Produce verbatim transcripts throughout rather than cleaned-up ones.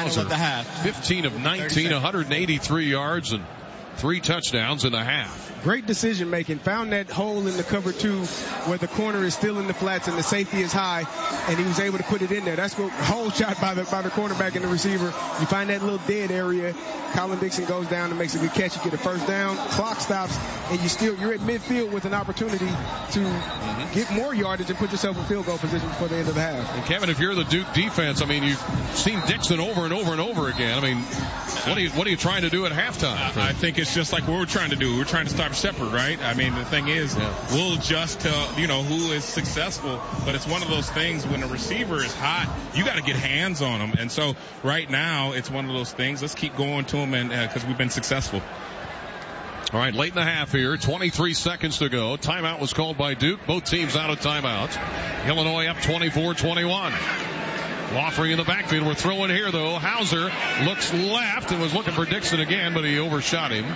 Hauser, at the half. fifteen of nineteen, one hundred eighty-three yards and three touchdowns in the half. Great decision making. Found that hole in the cover two where the corner is still in the flats and the safety is high, and he was able to put it in there. That's what hole shot by the by the cornerback and the receiver. You find that little dead area. Colin Dixon goes down and makes a good catch. You get a first down. Clock stops, and you still you're at midfield with an opportunity to mm-hmm. get more yardage and put yourself in field goal position before the end of the half. And Kevin, if you're the Duke defense, I mean, you've seen Dixon over and over and over again. I mean, what are you what are you trying to do at halftime? I, I think it's just like what we're trying to do. We're trying to stop Shepard, right? I mean, the thing is, yeah. we'll adjust to, you know, who is successful, but it's one of those things when a receiver is hot, you got to get hands on them. And so right now, it's one of those things. Let's keep going to them and because uh, we've been successful. All right, late in the half here, twenty-three seconds to go. Timeout was called by Duke. Both teams out of timeouts. Illinois up twenty-four twenty-one. Wofford in the backfield. We're throwing here, though. Hauser looks left and was looking for Dixon again, but he overshot him.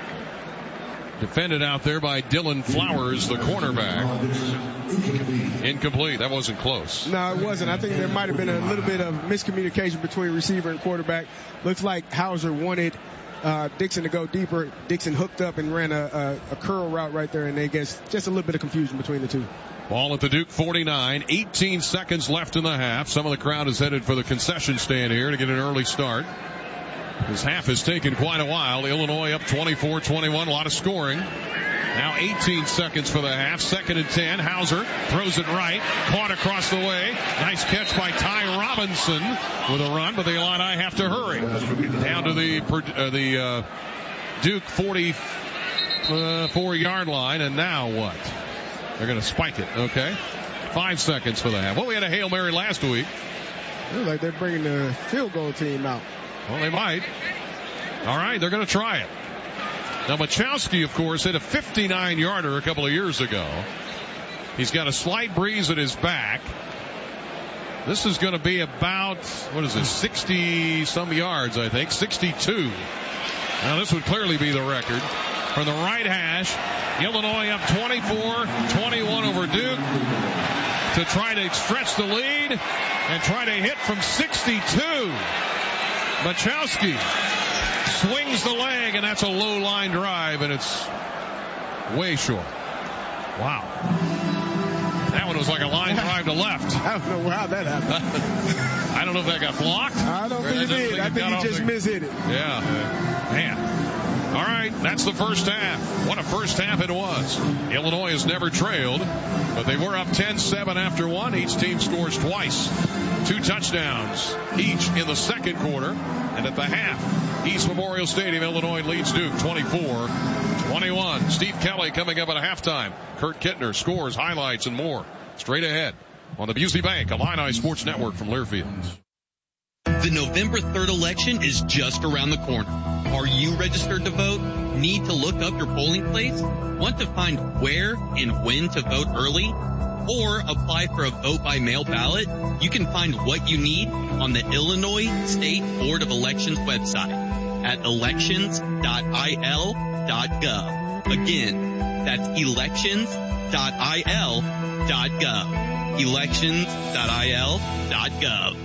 Defended out there by Dylan Flowers, the cornerback. Incomplete. That wasn't close. No, it wasn't. I think there might have been a little bit of miscommunication between receiver and quarterback. Looks like Hauser wanted uh, Dixon to go deeper. Dixon hooked up and ran a, a, a curl route right there, and they guess just a little bit of confusion between the two. Ball at the Duke forty-nine. eighteen seconds left in the half. Some of the crowd is headed for the concession stand here to get an early start. This half has taken quite a while. Illinois up twenty-four twenty-one. A lot of scoring. Now eighteen seconds for the half. Second and ten. Hauser throws it right. Caught across the way. Nice catch by Ty Robinson with a run, but the Illini have to hurry. Down to the uh, the uh, Duke forty-four yard line. And now what? They're going to spike it. Okay. Five seconds for the half. Well, we had a Hail Mary last week. Looks like they're bringing the field goal team out. Well, they might. All right, they're going to try it. Now, Machowski, of course, hit a fifty-nine yarder a couple of years ago. He's got a slight breeze at his back. This is going to be about, what is this, sixty-some yards, I think, sixty-two. Now, this would clearly be the record. From the right hash, Illinois up twenty-four twenty-one over Duke to try to stretch the lead and try to hit from sixty-two. Machowski swings the leg, and that's a low line drive, and it's way short. Wow. That one was like a line drive to left. I don't know how that happened. I don't know if that got blocked. I don't think it did. I think he just mishit it. Yeah. Man. All right, that's the first half. What a first half it was. Illinois has never trailed, but they were up ten seven after one. Each team scores twice. Two touchdowns each in the second quarter. And at the half, East Memorial Stadium, Illinois leads Duke twenty-four twenty-one. Steve Kelly coming up at halftime. Kurt Kittner scores, highlights, and more. Straight ahead on the Busey Bank Illini Sports Network from Learfield. The November third election is just around the corner. Are you registered to vote? Need to look up your polling place? Want to find where and when to vote early? Or apply for a vote-by-mail ballot? You can find what you need on the Illinois State Board of Elections website at elections dot I L dot gov. Again, that's elections dot I L dot gov. elections dot I L dot gov.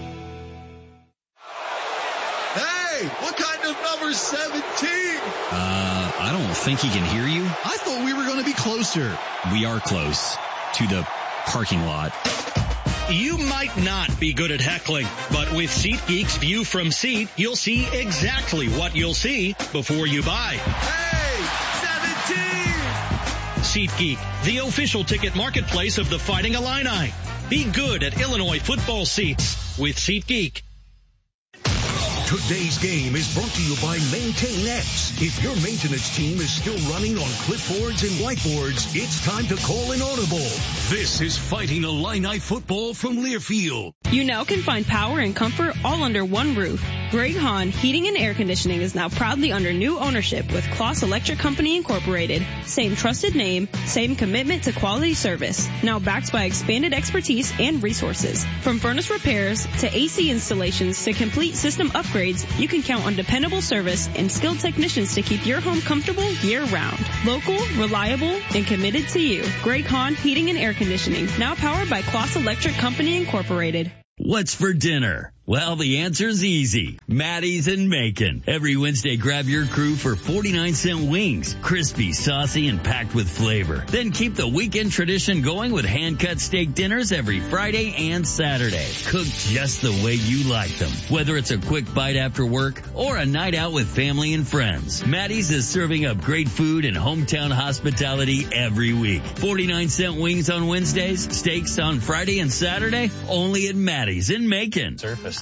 Hey, what kind of number seventeen? Uh, I don't think he can hear you. I thought we were going to be closer. We are close to the parking lot. You might not be good at heckling, but with SeatGeek's View from Seat, you'll see exactly what you'll see before you buy. Hey, seventeen! SeatGeek, the official ticket marketplace of the Fighting Illini. Be good at Illinois football seats with SeatGeek. Today's game is brought to you by MaintainX. If your maintenance team is still running on clipboards and whiteboards, it's time to call an audible. This is Fighting Illini football from Learfield. You now can find power and comfort all under one roof. Greg Hahn Heating and Air Conditioning is now proudly under new ownership with Kloss Electric Company Incorporated. Same trusted name, same commitment to quality service. Now backed by expanded expertise and resources. From furnace repairs to A C installations to complete system upgrades, you can count on dependable service and skilled technicians to keep your home comfortable year-round. Local, reliable, and committed to you. Greg Hahn Heating and Air Conditioning, now powered by Kloss Electric Company Incorporated. What's for dinner? Well, the answer's easy. Maddie's in Macon. Every Wednesday, grab your crew for forty-nine cent wings. Crispy, saucy, and packed with flavor. Then keep the weekend tradition going with hand-cut steak dinners every Friday and Saturday. Cooked just the way you like them. Whether it's a quick bite after work or a night out with family and friends. Maddie's is serving up great food and hometown hospitality every week. forty-nine cent wings on Wednesdays, steaks on Friday and Saturday, only at Maddie's in Macon. Surface.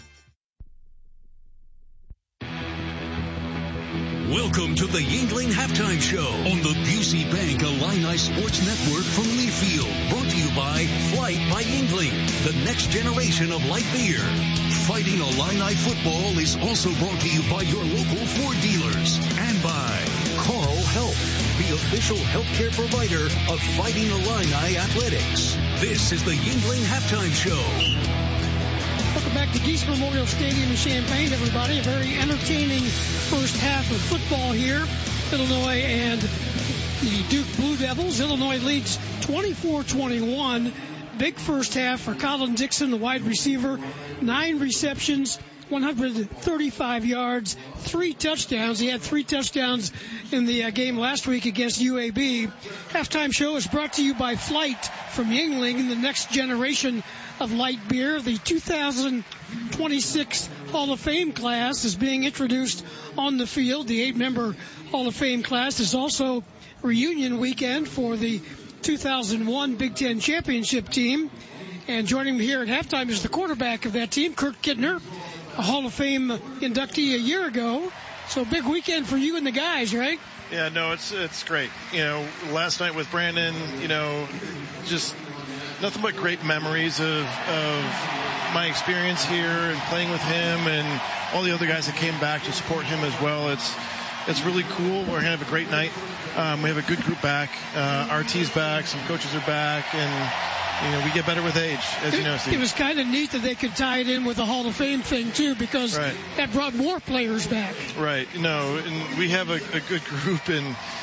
Welcome to the Yingling Halftime Show on the Busey Bank Illini Sports Network from Learfield. Brought to you by Flight by Yingling, the next generation of light beer. Fighting Illini football is also brought to you by your local Ford dealers and by Carl Health, the official healthcare provider of Fighting Illini Athletics. This is the Yingling Halftime Show. Welcome back to Geese Memorial Stadium in Champaign, everybody. A very entertaining first half of football here. Illinois and the Duke Blue Devils. Illinois leads twenty-four twenty-one. Big first half for Colin Dixon, the wide receiver. Nine receptions, one hundred thirty-five yards, three touchdowns. He had three touchdowns in the uh, game last week against U A B. Halftime show is brought to you by Flight from Yingling, the next generation of light beer. The two thousand twenty-six Hall of Fame class is being introduced on the field. The eight-member Hall of Fame class is also reunion weekend for the two thousand one Big Ten Championship team. And joining me here at halftime is the quarterback of that team, Kurt Kittner, a Hall of Fame inductee a year ago. So big weekend for you and the guys, right? Yeah, no, it's it's great. You know, last night with Brandon, you know, just nothing but great memories of, of my experience here and playing with him and all the other guys that came back to support him as well. It's it's really cool. We're going to have a great night. Um, we have a good group back. Uh, R T's back. Some coaches are back. And, you know, we get better with age, as you know, Steve. It was kind of neat that they could tie it in with the Hall of Fame thing, too, because right. that brought more players back. Right. No, and we have a, a good group, and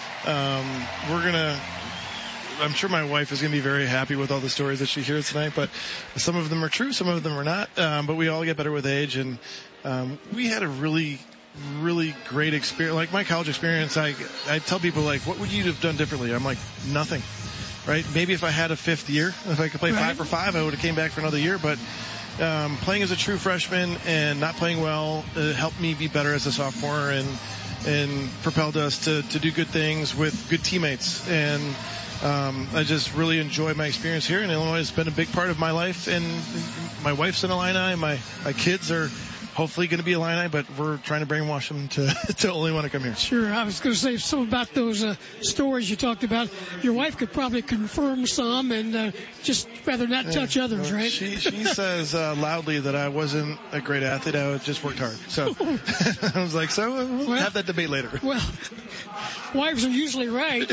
um, we're going to I'm sure my wife is going to be very happy with all the stories that she hears tonight, but some of them are true, some of them are not. Um, but we all get better with age, and um, we had a really, really great experience. Like my college experience, I I tell people, like, what would you have done differently? I'm like, nothing. Right? Maybe if I had a fifth year, if I could play right. five for five, I would have came back for another year. But um, playing as a true freshman and not playing well uh, helped me be better as a sophomore, and and propelled us to to do good things with good teammates. And Um, I just really enjoy my experience here, and Illinois has been a big part of my life. And my wife's an Illini, and my, my kids are hopefully going to be Illini, but we're trying to brainwash them to, to only want to come here. Sure. I was going to say something about those uh, stories you talked about. Your wife could probably confirm some and uh, just rather not yeah, touch others, well, right? She, she says uh, loudly that I wasn't a great athlete. I just worked hard. So I was like, so we'll, we'll have that debate later. Well, wives are usually right.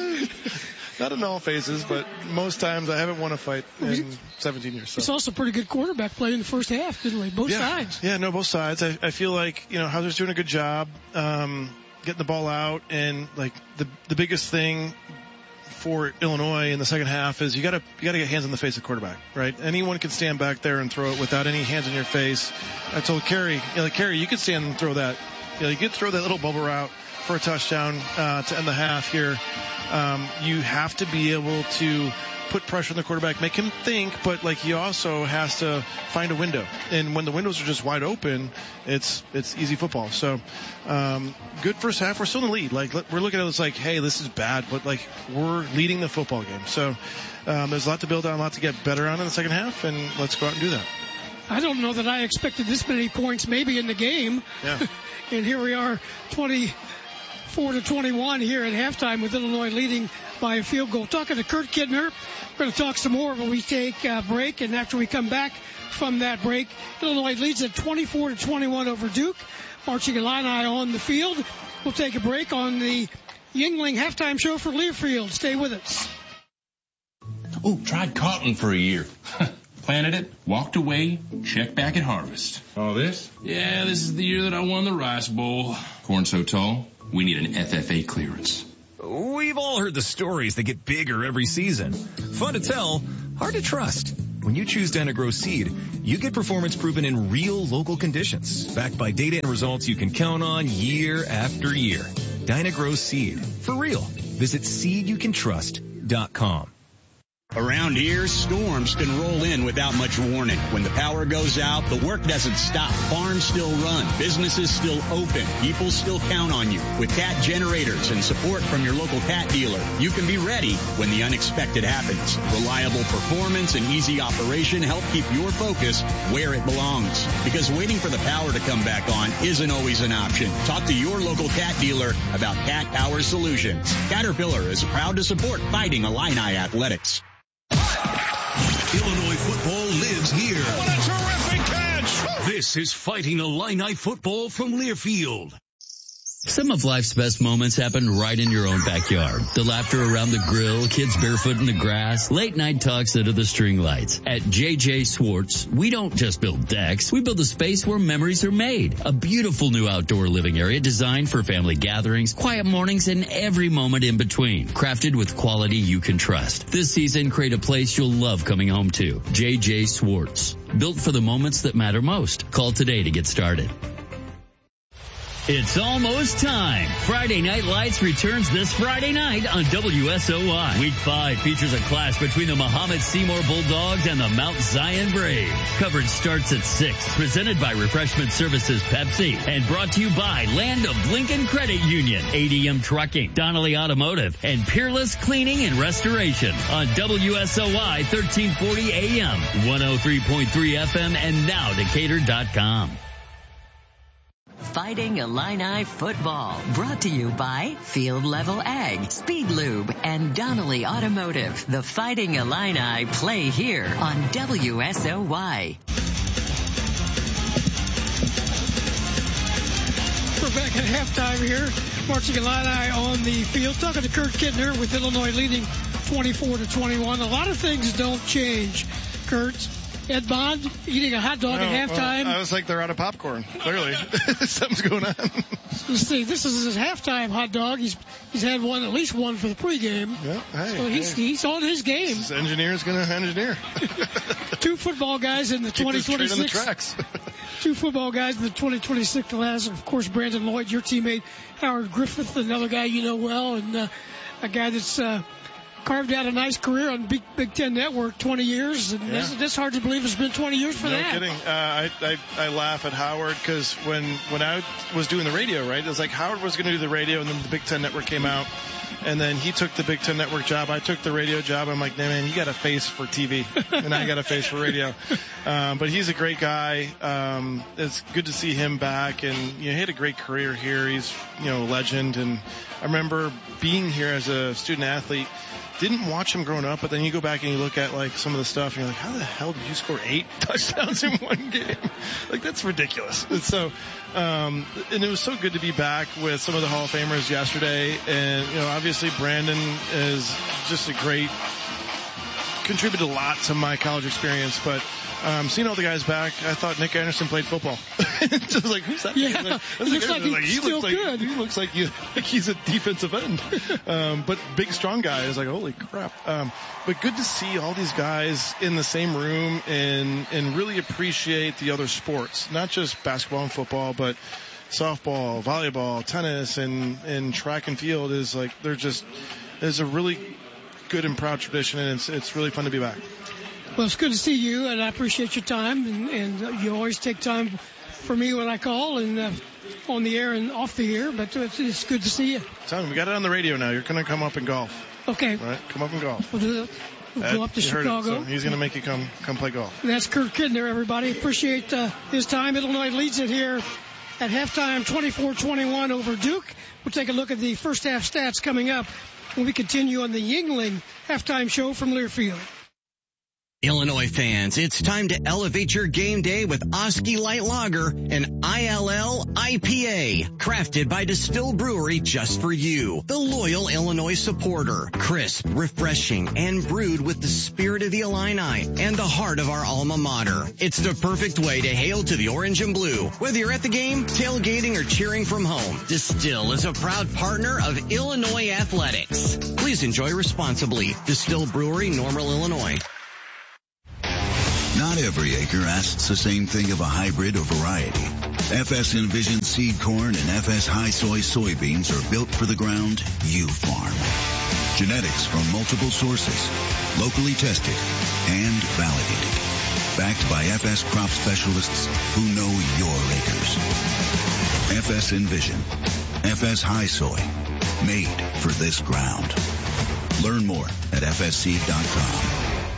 Not in all phases, but most times I haven't won a fight in seventeen years. So. It's also pretty good quarterback play in the first half, didn't we? Both yeah. sides. Yeah, no, both sides. I, I feel like, you know, Hauser's doing a good job um, getting the ball out, and like the the biggest thing for Illinois in the second half is you got to you got to get hands in the face of the quarterback, right? Anyone can stand back there and throw it without any hands in your face. I told Carey, you know, like, Carey, you could stand and throw that. You know, you could throw that little bubble route for a touchdown uh, to end the half here. Um, you have to be able to put pressure on the quarterback, make him think, but like he also has to find a window. And when the windows are just wide open, it's it's easy football. So um, good first half. We're still in the lead. Like we're looking at it like, hey, this is bad, but like we're leading the football game. So um, there's a lot to build on, a lot to get better on in the second half, and let's go out and do that. I don't know that I expected this many points maybe in the game. Yeah. And here we are, twenty-four to twenty-one here at halftime with Illinois leading by a field goal. Talking to Kurt Kittner. We're going to talk some more when we take a break, and after we come back from that break, Illinois leads at twenty-four to twenty-one over Duke. Marching Illini on the field. We'll take a break on the Yingling halftime show for Learfield. Stay with us. Oh, tried cotton for a year. Planted it, walked away, checked back at harvest. All this? Yeah, this is the year that I won the Rice Bowl. Corn so tall, we need an F F A clearance. We've all heard the stories that get bigger every season. Fun to tell, hard to trust. When you choose Dyna-Gro Seed, you get performance proven in real local conditions, backed by data and results you can count on year after year. Dyna-Gro Seed. For real. Visit seed you can trust dot com. Around here, storms can roll in without much warning. When the power goes out, the work doesn't stop. Farms still run. Businesses still open. People still count on you. With Cat generators and support from your local Cat dealer, you can be ready when the unexpected happens. Reliable performance and easy operation help keep your focus where it belongs. Because waiting for the power to come back on isn't always an option. Talk to your local Cat dealer about Cat Power Solutions. Caterpillar is proud to support Fighting Illini Athletics. Illinois football lives here. What a terrific catch! This is Fighting Illini football from Learfield. Some of life's best moments happen right in your own backyard. The laughter around the grill, kids barefoot in the grass, late night talks under the string lights. At J J Swartz, we don't just build decks, we build a space where memories are made. A beautiful new outdoor living area designed for family gatherings, quiet mornings, and every moment in between. Crafted with quality you can trust. This season, create a place you'll love coming home to. J J Swartz. Built for the moments that matter most. Call today to get started. It's almost time. Friday Night Lights returns this Friday night on W S O Y. Week five features a clash between the Muhammad Seymour Bulldogs and the Mount Zion Braves. Coverage starts at six. Presented by Refreshment Services Pepsi and brought to you by Land of Lincoln Credit Union, A D M Trucking, Donnelly Automotive, and Peerless Cleaning and Restoration on W S O Y thirteen forty A M, one oh three point three F M, and now Decatur dot com. Fighting Illini football, brought to you by Field Level Ag, Speed Lube, and Donnelly Automotive. The Fighting Illini play here on W S O Y. We're back at halftime here. Marching Illini on the field. Talking to Kurt Kittner with Illinois leading twenty-four to twenty-one. A lot of things don't change, Kurt. Ed Bond eating a hot dog no, at halftime. Well, I was like, they're out of popcorn. Clearly, something's going on. Let's see. This is his halftime hot dog. He's he's had one, at least one for the pregame. Yeah, hey, so he's hey. he's on his game. This engineer's going to engineer. Two football guys in the Keep twenty twenty-six. On the tracks. Two football guys in the twenty twenty-six class. Of course, Brandon Lloyd, your teammate, Howard Griffith, another guy you know well, and uh, a guy that's. Uh, Carved out a nice career on Big, Big Ten Network, twenty years, and yeah. that's, that's hard to believe it's been twenty years for no that. No kidding. Uh, I, I I laugh at Howard because when when I was doing the radio, right, it was like Howard was going to do the radio, and then the Big Ten Network came out, and then he took the Big Ten Network job. I took the radio job. I'm like, nah, man, you got a face for T V, and I got a face for radio. Um, but he's a great guy. Um, it's good to see him back, and you know, he had a great career here. He's you know a legend, and I remember being here as a student athlete. Didn't watch him growing up, but then you go back and you look at like some of the stuff, and you're like, how the hell did you score eight touchdowns in one game? Like, that's ridiculous. And so, um, and it was so good to be back with some of the Hall of Famers yesterday. And, you know, obviously Brandon is just a great, contributed a lot to my college experience, but Um, seeing all the guys back, I thought Nick Anderson played football. Just like, who's that? Yeah, like, it looks like he's like, he still looks like, good. He looks like, you, like he's a defensive end. Um, but big, strong guy. I was like, holy crap. Um, but good to see all these guys in the same room and, and really appreciate the other sports, not just basketball and football, but softball, volleyball, tennis, and, and track and field is like, they're just, there's a really good and proud tradition, and it's, it's really fun to be back. Well, it's good to see you, and I appreciate your time, and, and you always take time for me when I call, and uh, on the air and off the air, but it's, it's good to see you. Tell me, we got it on the radio now. You're going to come up and golf. Okay. All right, come up and golf. We'll, do we'll uh, go up to Chicago. It, so he's going to make you come come play golf. That's Kurt Kittner, everybody. Appreciate uh, his time. Illinois leads it here at halftime, twenty-four twenty-one over Duke. We'll take a look at the first half stats coming up when we continue on the Yingling halftime show from Learfield. Illinois fans, it's time to elevate your game day with Oski Light Lager, an I L L I P A, crafted by Distill Brewery just for you, the loyal Illinois supporter. Crisp, refreshing, and brewed with the spirit of the Illini and the heart of our alma mater. It's the perfect way to hail to the orange and blue, whether you're at the game, tailgating, or cheering from home. Distill is a proud partner of Illinois Athletics. Please enjoy responsibly. Distill Brewery, Normal, Illinois. Not every acre asks the same thing of a hybrid or variety. F S Envision seed corn and F S High Soy soybeans are built for the ground you farm. Genetics from multiple sources, locally tested and validated. Backed by F S crop specialists who know your acres. F S Envision. F S High Soy. Made for this ground. Learn more at f s seed dot com.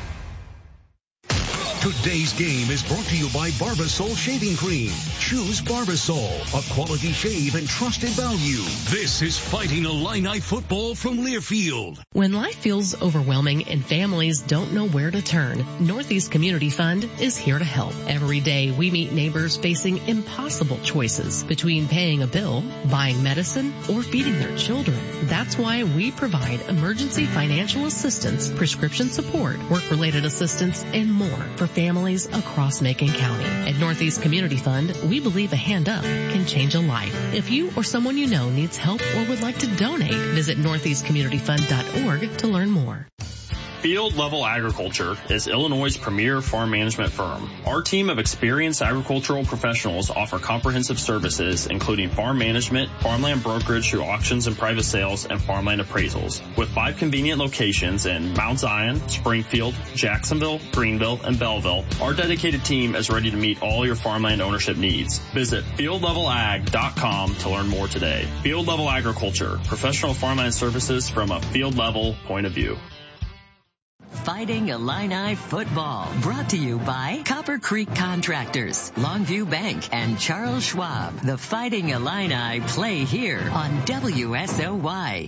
Today's game is brought to you by Barbasol Shaving Cream. Choose Barbasol, a quality shave and trusted value. This is Fighting Illini football from Learfield. When life feels overwhelming and families don't know where to turn, Northeast Community Fund is here to help. Every day we meet neighbors facing impossible choices between paying a bill, buying medicine, or feeding their children. That's why we provide emergency financial assistance, prescription support, work-related assistance, and more for families across Macon County. At Northeast Community Fund, we believe a hand up can change a life. If you or someone you know needs help or would like to donate, visit northeast community fund dot org to learn more. Field Level Agriculture is Illinois' premier farm management firm. Our team of experienced agricultural professionals offer comprehensive services, including farm management, farmland brokerage through auctions and private sales, and farmland appraisals. With five convenient locations in Mount Zion, Springfield, Jacksonville, Greenville, and Belleville, our dedicated team is ready to meet all your farmland ownership needs. Visit field level ag dot com to learn more today. Field Level Agriculture, professional farmland services from a field level point of view. Fighting Illini football, brought to you by Copper Creek Contractors, Longview Bank, and Charles Schwab. The Fighting Illini play here on W S O Y.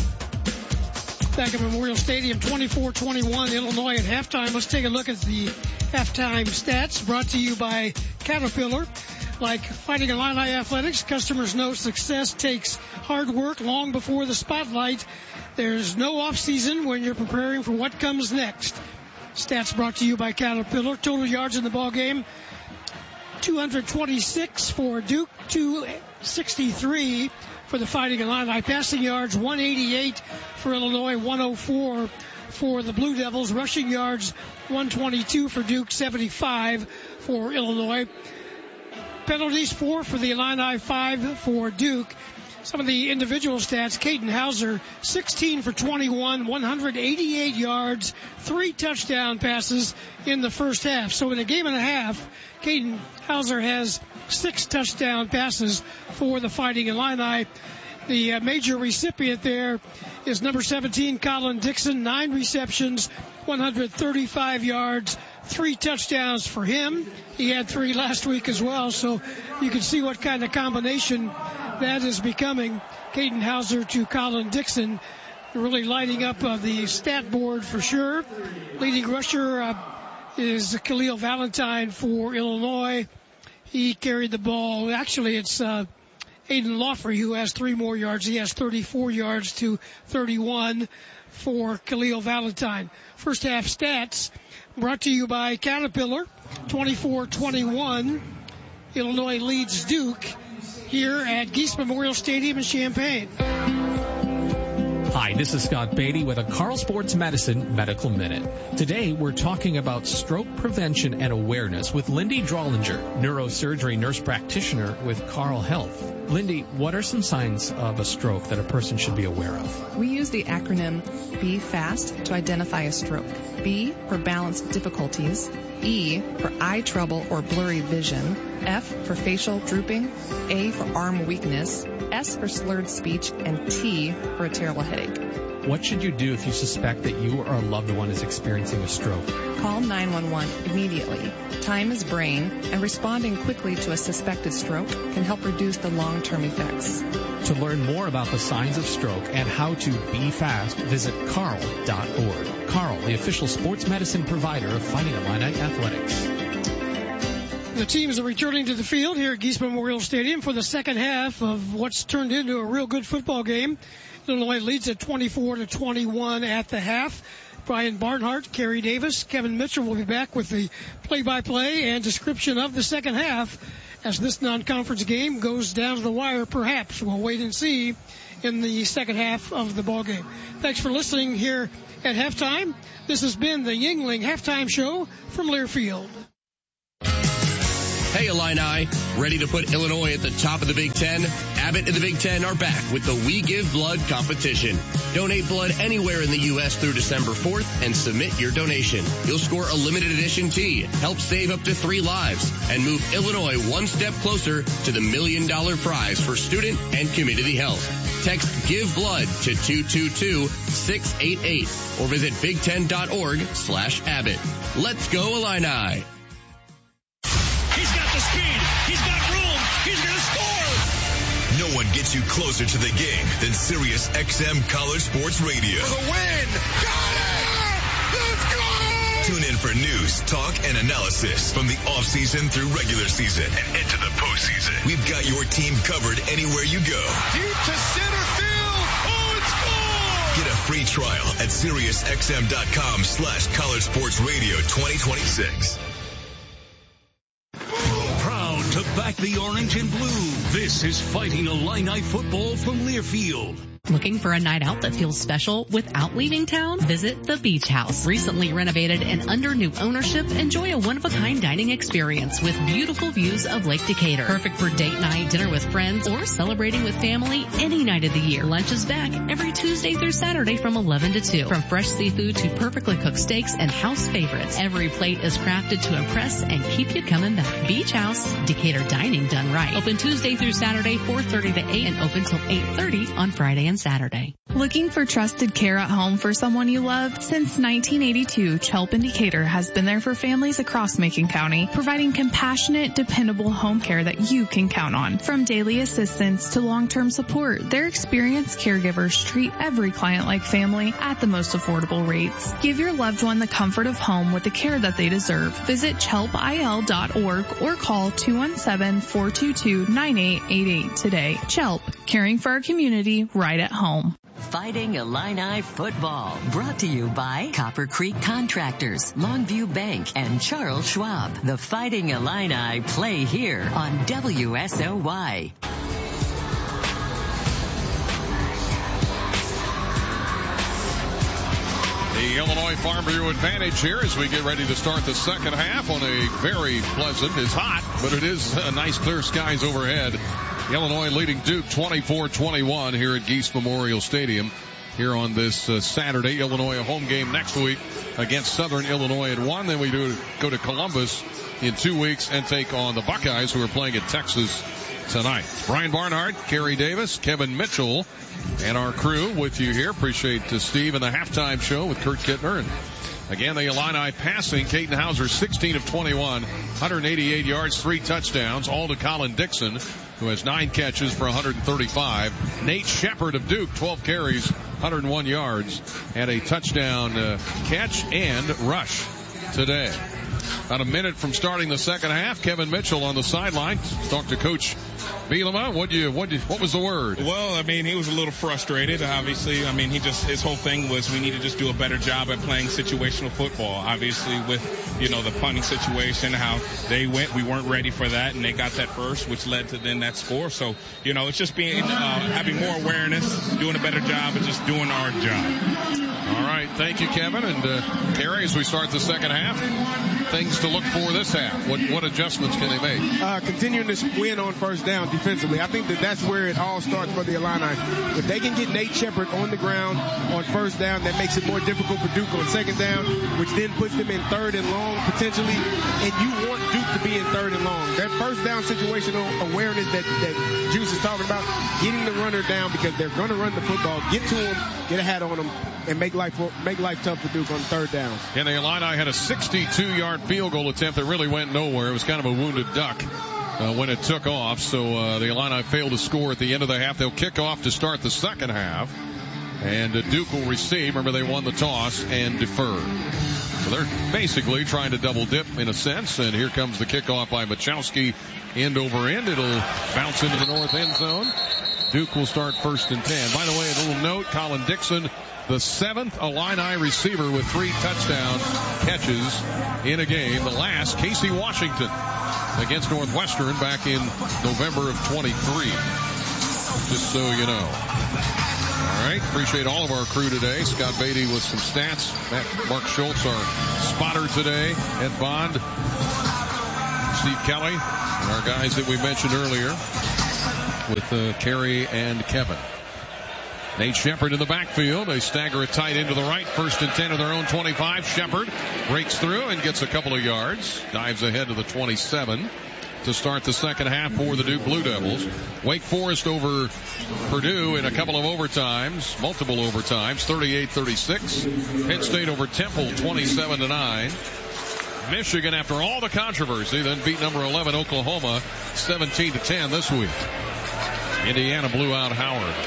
Back at Memorial Stadium, twenty-four twenty-one, Illinois at halftime. Let's take a look at the halftime stats, brought to you by Caterpillar. Like Fighting Illini Athletics, customers know success takes hard work long before the spotlight. There's no off-season when you're preparing for what comes next. Stats brought to you by Caterpillar. Total yards in the ball game, two hundred twenty-six for Duke, two sixty-three for the Fighting Illini. Passing yards, one eighty-eight for Illinois, one oh four for the Blue Devils. Rushing yards, one twenty-two for Duke, seventy-five for Illinois. Penalties, four for the Illini, five for Duke. Some of the individual stats, Caden Hauser, sixteen for twenty-one, one hundred eighty-eight yards, three touchdown passes in the first half. So in a game and a half, Caden Hauser has six touchdown passes for the Fighting Illini. The uh, major recipient there is number seventeen, Colin Dixon, nine receptions, one hundred thirty-five yards, three touchdowns for him. He had three last week as well, so you can see what kind of combination that is becoming. Caden Hauser to Colin Dixon, really lighting up uh, the stat board for sure. Leading rusher uh, is Khalil Valentine for Illinois. He carried the ball. Actually, it's uh, Aiden Lawfrey who has three more yards. He has thirty-four yards to thirty-one for Khalil Valentine. First half stats brought to you by Caterpillar. twenty-four twenty-one. Illinois leads Duke here at Geese Memorial Stadium in Champaign. Hi, this is Scott Beatty with a Carl Sports Medicine Medical Minute. Today, we're talking about stroke prevention and awareness with Lindy Drollinger, neurosurgery nurse practitioner with Carl Health. Lindy, what are some signs of a stroke that a person should be aware of? We use the acronym B FAST to identify a stroke. B for balance difficulties, E for eye trouble or blurry vision, F for facial drooping, A for arm weakness, S for slurred speech, and T for a terrible headache. What should you do if you suspect that you or a loved one is experiencing a stroke? Call nine one one immediately. Time is brain, and responding quickly to a suspected stroke can help reduce the long-term effects. To learn more about the signs of stroke and how to be fast, visit carl dot org. Carl, the official sports medicine provider of Fighting Illini Athletics. The teams are returning to the field here at Geese Memorial Stadium for the second half of what's turned into a real good football game. Illinois leads at twenty-four to twenty-one at the half. Brian Barnhart, Kerry Davis, Kevin Mitchell will be back with the play-by-play and description of the second half as this non-conference game goes down to the wire, perhaps. We'll wait and see in the second half of the ball game. Thanks for listening here at halftime. This has been the Yuengling Halftime Show from Learfield. Hey, Illini. Ready to put Illinois at the top of the Big Ten? Abbott and the Big Ten are back with the We Give Blood competition. Donate blood anywhere in the U S through December fourth and submit your donation. You'll score a limited edition tee, help save up to three lives, and move Illinois one step closer to the million dollar prize for student and community health. Text Give Blood to two two two, six eight eight or visit big ten dot org slash Abbott. Let's go, Illini. He's got the speed. He's got room. He's going to score. No one gets you closer to the game than Sirius X M College Sports Radio. For the win. Got it! Let's go! Tune in for news, talk, and analysis from the offseason through regular season and into the postseason. We've got your team covered anywhere you go. Deep to center field. Oh, it's gone! Get a free trial at SiriusXM.com slash College Sports Radio twenty twenty-six. Proud to back the orange and blue. This is Fighting Illini football from Learfield. Looking for a night out that feels special without leaving town? Visit the Beach House. Recently renovated and under new ownership, enjoy a one-of-a-kind dining experience with beautiful views of Lake Decatur. Perfect for date night, dinner with friends, or celebrating with family any night of the year. Lunch is back every Tuesday through Saturday from eleven to two. From fresh seafood to perfectly cooked steaks and house favorites, every plate is crafted to impress and keep you coming back. Beach House, Decatur dining done right. Open Tuesday through Saturday, four thirty to eight, and open till eight thirty on Friday and Saturday. Looking for trusted care at home for someone you love? Since nineteen eighty-two, Chelp in Decatur has been there for families across Macon County, providing compassionate, dependable home care that you can count on. From daily assistance to long-term support, their experienced caregivers treat every client like family at the most affordable rates. Give your loved one the comfort of home with the care that they deserve. Visit chelp I L dot org or call two one seven, four two two, nine eight eight eight today. Chelp, caring for our community right at home. Fighting Illini football, brought to you by Copper Creek Contractors, Longview Bank, and Charles Schwab. The Fighting Illini play here on W S O Y. The Illinois Farm Bureau advantage here as we get ready to start the second half on a very pleasant, it's hot, but it is a nice clear skies overhead. Illinois leading Duke twenty-four twenty-one here at Geese Memorial Stadium here on this uh, Saturday. Illinois a home game next week against Southern Illinois at one. Then we do go to Columbus in two weeks and take on the Buckeyes, who are playing at Texas tonight. Brian Barnhart, Kerry Davis, Kevin Mitchell, and our crew with you here. Appreciate uh, Steve and the halftime show with Kurt Kittner. And again, the Illini passing. Kaiten Hauser, sixteen of twenty-one, one hundred eighty-eight yards, three touchdowns, all to Colin Dixon, who has nine catches for one hundred thirty-five. Nate Shepard of Duke, twelve carries, one hundred one yards, and a touchdown uh, catch and rush today. About a minute from starting the second half, Kevin Mitchell on the sideline. Talk to Coach Bielema. What you what you, what was the word? Well, I mean, he was a little frustrated. Obviously, I mean, he just his whole thing was we need to just do a better job at playing situational football. Obviously, with you know the punting situation, how they went, we weren't ready for that, and they got that first, which led to then that score. So you know, it's just being uh, having more awareness, doing a better job, and just doing our job. All right, thank you, Kevin and uh, Terry. As we start the second half, things to look for this half. What what adjustments can they make? Uh, continuing this win on first down defensively. I think that that's where it all starts for the Illini. If they can get Nate Shepard on the ground on first down, that makes it more difficult for Duke on second down, which then puts them in third and long potentially. And you want Duke to be in third and long. That first down situational awareness that, that Juice is talking about, getting the runner down because they're going to run the football, get to him, get a hat on him, and make life make life tough for Duke on third down. And the Illini had a sixty-two yard field goal attempt that really went nowhere. It was kind of a wounded duck uh, when it took off. So uh, the Illini failed to score at the end of the half. They'll kick off to start the second half. And uh, Duke will receive. Remember, they won the toss and deferred. So they're basically trying to double dip in a sense. And here comes the kickoff by Machowski, end over end. It'll bounce into the north end zone. Duke will start first and ten. By the way, a little note, Colin Dixon, the seventh Illini receiver with three touchdown catches in a game. The last, Casey Washington, against Northwestern back in November of twenty-three. Just so you know. All right. Appreciate all of our crew today. Scott Beatty with some stats. Mark Schultz, our spotter today. Ed Bond, Steve Kelly, and our guys that we mentioned earlier with uh, Kerry and Kevin. Nate Shepard in the backfield. They stagger it tight into the right. First and ten of their own twenty-five. Shepard breaks through and gets a couple of yards. Dives ahead to the twenty-seven to start the second half for the Duke Blue Devils. Wake Forest over Purdue in a couple of overtimes, multiple overtimes, thirty-eight thirty-six. Penn State over Temple, twenty-seven to nine. Michigan, after all the controversy, then beat number eleven Oklahoma, seventeen to ten this week. Indiana blew out Howard.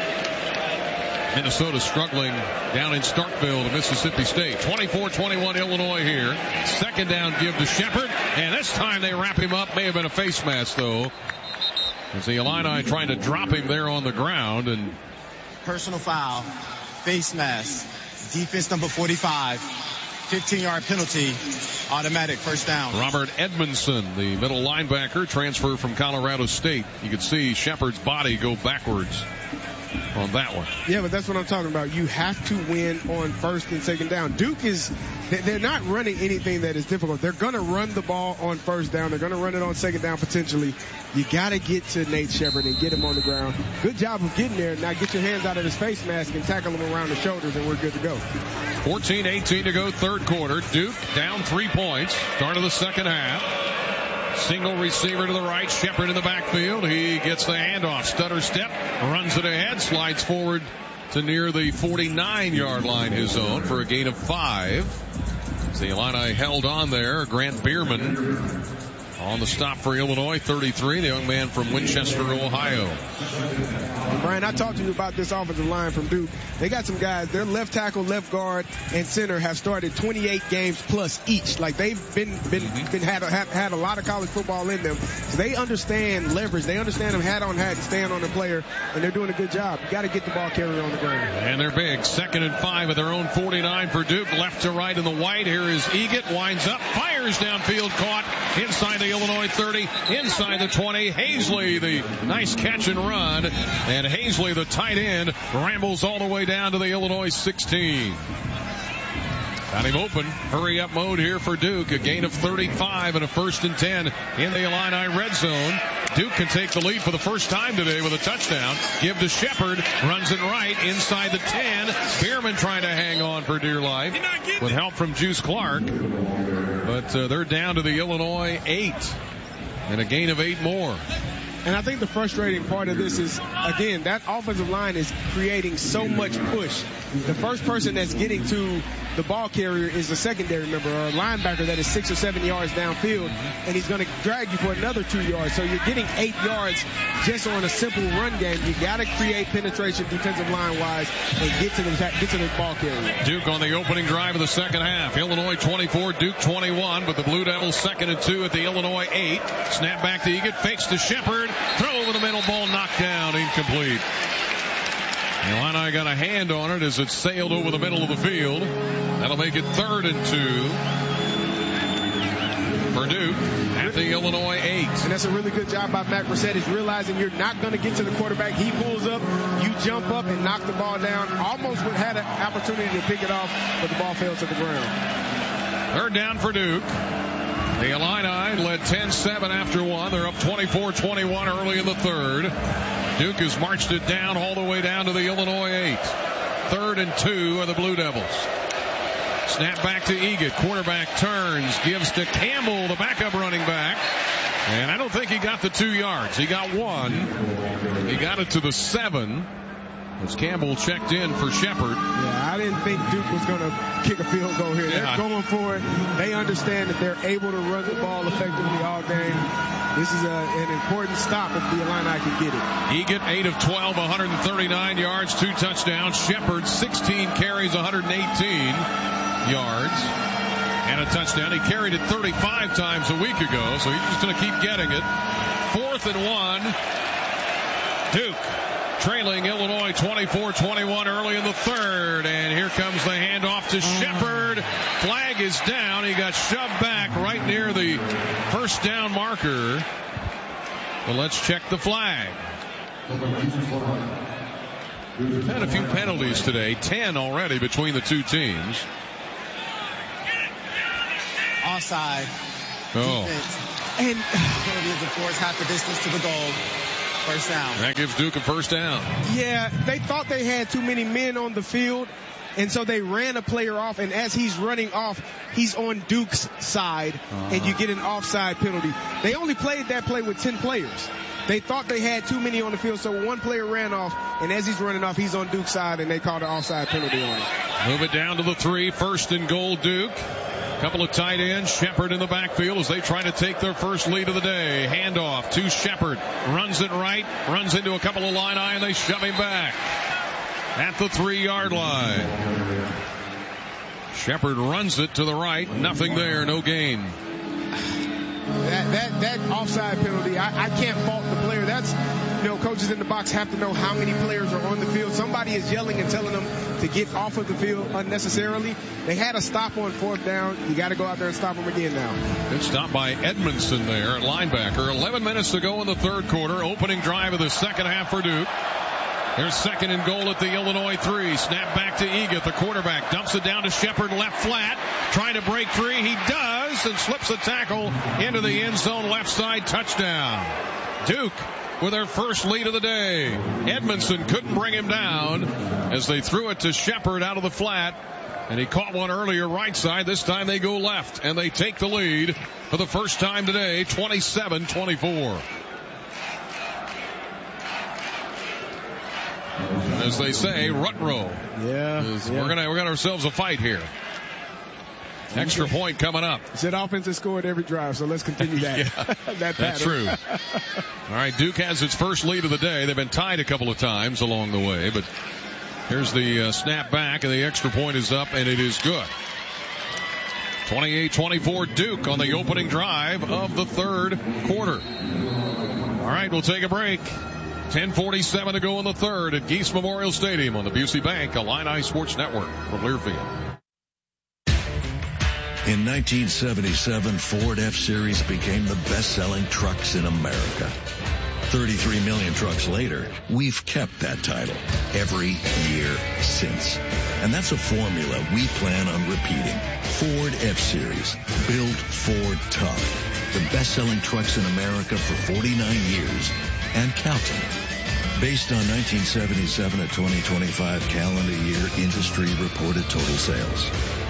Minnesota struggling down in Starkville to Mississippi State. twenty-four twenty-one Illinois here. Second down give to Shepard. And this time they wrap him up. May have been a face mask, though. As the Illini trying to drop him there on the ground. And personal foul. Face mask. Defense number forty-five. fifteen-yard penalty. Automatic first down. Robert Edmondson, the middle linebacker, transfer from Colorado State. You could see Shepard's body go backwards on that one. Yeah, but that's what I'm talking about. You have to win on first and second down. Duke is, they're not running anything that is difficult. They're going to run the ball on first down. They're going to run it on second down potentially. You got to get to Nate Shepard and get him on the ground. Good job of getting there. Now get your hands out of his face mask and tackle him around the shoulders, and we're good to go. fourteen eighteen to go, third quarter. Duke down three points. Start of the second half. Single receiver to the right. Shepard in the backfield. He gets the handoff. Stutter step. Runs it ahead. Slides forward to near the forty-nine-yard line, his own, for a gain of five. As the Illini held on there. Grant Bierman on the stop for Illinois, thirty-three, the young man from Winchester, Ohio. Brian, I talked to you about this offensive line from Duke. They got some guys, their left tackle, left guard, and center have started twenty-eight games plus each. Like they've been been, mm-hmm. been had, a, have, had a lot of college football in them. So they understand leverage. They understand them hat on hat and stand on the player, and they're doing a good job. You got to get the ball carrier on the ground. And they're big. Second and five at their own forty-nine for Duke. Left to right in the white. Here is Egan. Winds up. Fires downfield. Caught inside the Illinois thirty. Inside the twenty. Hazley, the nice catch and run. And Hazley, the tight end, rambles all the way down to the Illinois sixteen. Got him open. Hurry up mode here for Duke. A gain of thirty-five and a first and ten in the Illini red zone. Duke can take the lead for the first time today with a touchdown. Give to Shepard. Runs it right inside the ten. Bierman trying to hang on for dear life with help from Juice Clark. But uh, they're down to the Illinois eight. And a gain of eight more. And I think the frustrating part of this is, again, that offensive line is creating so much push. The first person that's getting to the ball carrier is a secondary member or a linebacker that is six or seven yards downfield, and he's going to drag you for another two yards. So you're getting eight yards just on a simple run game. You got to create penetration defensive line-wise and get to the get to the ball carrier. Duke on the opening drive of the second half. Illinois twenty-four, Duke twenty-one, but the Blue Devils second and two at the Illinois eight. Snap back to Egan, fakes to Shepard. Throw over the middle, ball knocked down, incomplete. Illini got a hand on it as it sailed over the middle of the field. That'll make it third and two for Duke at the Illinois eight. And that's a really good job by Mac Brissett, is realizing you're not going to get to the quarterback. He pulls up, you jump up and knock the ball down. Almost would have had an opportunity to pick it off, but the ball fell to the ground. Third down for Duke. The Illini led ten seven after one. They're up twenty-four twenty-one early in the third. Duke has marched it down all the way down to the Illinois eight. Third and two of the Blue Devils. Snap back to Egan. Quarterback turns, gives to Campbell, the backup running back. And I don't think he got the two yards. He got one. He got it to the seven. As Campbell checked in for Shepard. Yeah, I didn't think Duke was going to kick a field goal here. Yeah. They're going for it. They understand that they're able to run the ball effectively all game. This is a, an important stop if the Illini can get it. Egan, eight of twelve, one hundred thirty-nine yards, two touchdowns. Shepard, sixteen carries, one hundred eighteen yards, and a touchdown. He carried it thirty-five times a week ago, so he's just going to keep getting it. Fourth and one. Duke trailing Illinois twenty-four twenty-one early in the third. And here comes the handoff to Shepard. Flag is down. He got shoved back right right near the first down marker. Well, let's check the flag. We've had a few penalties today, ten already between the two teams. Offside. Oh. Defense. And penalty of the force half the distance to the goal. First down. That gives Duke a first down. Yeah, they thought they had too many men on the field, and so they ran a player off, and as he's running off, he's on Duke's side, uh-huh. and you get an offside penalty. They only played that play with ten players. They thought they had too many on the field, so one player ran off, and as he's running off, he's on Duke's side, and they called an offside penalty on him. Move it down to the three, first and goal, Duke. Couple of tight ends, Shepard in the backfield as they try to take their first lead of the day. Handoff to Shepard, runs it right, runs into a couple of Illini, and they shove him back at the three-yard line. Shepard runs it to the right, nothing there, no gain. That that that offside penalty, I, I can't fault the player. That's, you know, coaches in the box have to know how many players are on the field. Somebody is yelling and telling them to get off of the field unnecessarily. They had a stop on fourth down. You got to go out there and stop them again now. Good stop by Edmondson there at linebacker. eleven minutes to go in the third quarter. Opening drive of the second half for Duke. There's second and goal at the Illinois three. Snap back to Egat, the quarterback. Dumps it down to Shepard, left flat. Trying to break free. He does, and slips a tackle into the end zone, left side, touchdown. Duke with their first lead of the day. Edmondson couldn't bring him down as they threw it to Shepard out of the flat. And he caught one earlier right side. This time they go left, and they take the lead for the first time today, twenty-seven twenty-four. As they say, rut row. Yeah, Is, yeah. We're gonna we got ourselves a fight here. Extra point coming up. Said offense has scored every drive, so let's continue that. Yeah, that that's true. All right, Duke has its first lead of the day. They've been tied a couple of times along the way, but here's the uh, snap back, and the extra point is up, and it is good. twenty-eight twenty-four Duke on the opening drive of the third quarter. All right, we'll take a break. ten forty-seven to go in the third at Geese Memorial Stadium on the Busey Bank Illini Sports Network from Learfield. In nineteen seventy-seven, Ford F-Series became the best-selling trucks in America. thirty-three million trucks later, we've kept that title every year since. And that's a formula we plan on repeating. Ford F-Series, built Ford tough. The best-selling trucks in America for forty-nine years and counting. Based on nineteen seventy-seven to twenty twenty-five calendar year industry reported total sales.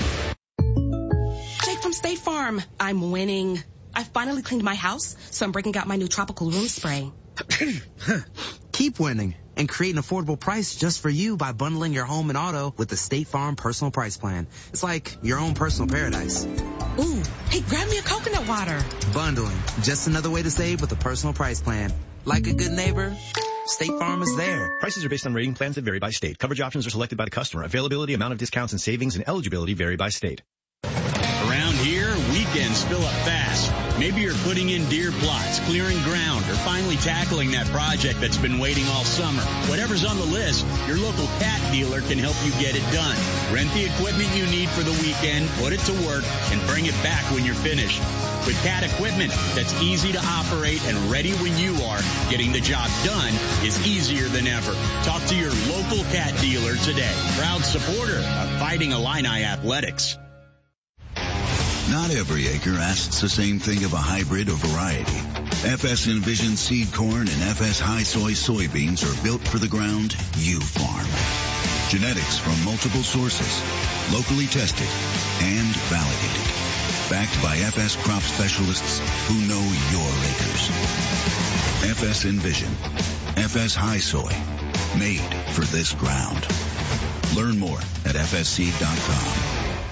Jake from State Farm. I'm winning. I finally cleaned my house, so I'm breaking out my new tropical room spray. Keep winning and create an affordable price just for you by bundling your home and auto with the State Farm Personal Price Plan. It's like your own personal paradise. Ooh, hey, grab me a coconut water. Bundling, just another way to save with a personal price plan. Like a good neighbor, State Farm is there. Prices are based on rating plans that vary by state. Coverage options are selected by the customer. Availability, amount of discounts and savings, and eligibility vary by state. Around here, weekends fill up fast. Maybe you're putting in deer plots, clearing ground, or finally tackling that project that's been waiting all summer. Whatever's on the list, your local Cat dealer can help you get it done. Rent the equipment you need for the weekend, put it to work, and bring it back when you're finished. With Cat equipment that's easy to operate and ready when you are, getting the job done is easier than ever. Talk to your local Cat dealer today. Proud supporter of Fighting Illini Athletics. Not every acre asks the same thing of a hybrid or variety. F S Envision seed corn and F S High Soy soybeans are built for the ground you farm. Genetics from multiple sources, locally tested and validated. Backed by F S crop specialists who know your acres. F S Envision, F S High Soy, made for this ground. Learn more at F S seed dot com.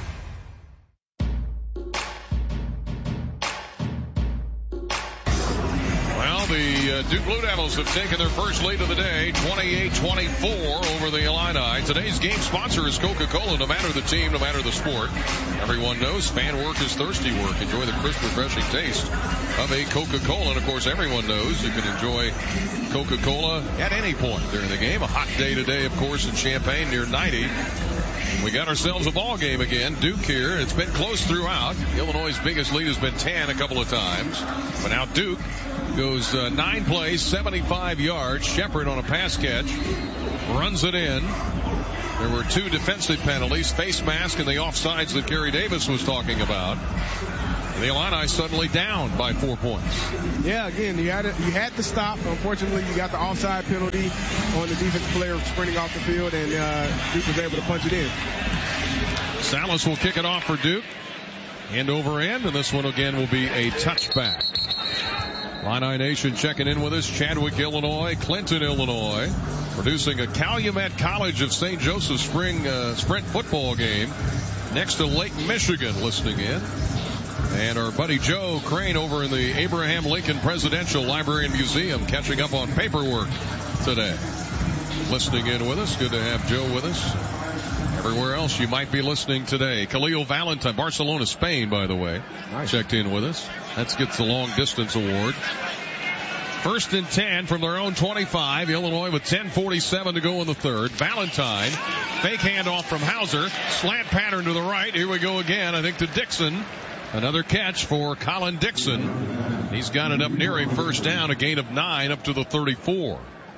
The uh, Duke Blue Devils have taken their first lead of the day, twenty-eight twenty-four over the Illini. Today's game sponsor is Coca-Cola. No matter the team, no matter the sport, everyone knows fan work is thirsty work. Enjoy the crisp, refreshing taste of a Coca-Cola. And, of course, everyone knows you can enjoy Coca-Cola at any point during the game. A hot day today, of course, in Champaign, near ninety. We got ourselves a ball game again. Duke here. It's been close throughout. Illinois' biggest lead has been ten a couple of times. But now Duke goes uh, nine plays, seventy-five yards. Shepard on a pass catch runs it in. There were two defensive penalties, face mask and the offsides that Kerry Davis was talking about. The Illini suddenly down by four points. Yeah, again, you had, to, you had to stop. Unfortunately, you got the offside penalty on the defensive player sprinting off the field, and uh, Duke was able to punch it in. Salas will kick it off for Duke. End over end, and this one again will be a touchback. Illini Nation checking in with us. Chadwick, Illinois, Clinton, Illinois. Producing a Calumet College of Saint Joseph spring uh, sprint football game next to Lake Michigan listening in. And our buddy Joe Crane over in the Abraham Lincoln Presidential Library and Museum catching up on paperwork today. Listening in with us. Good to have Joe with us. Everywhere else you might be listening today. Khalil Valentine, Barcelona, Spain, by the way, nice. Checked in with us. That gets the long distance award. First and ten from their own twenty-five. Illinois with ten forty-seven to go in the third. Valentine, fake handoff from Hauser. Slant pattern to the right. Here we go again, I think, to Dixon. Another catch for Colin Dixon. He's got it up near a first down, a gain of nine up to the thirty-four.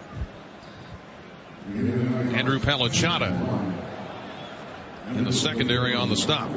Andrew Palachata in the secondary on the stop.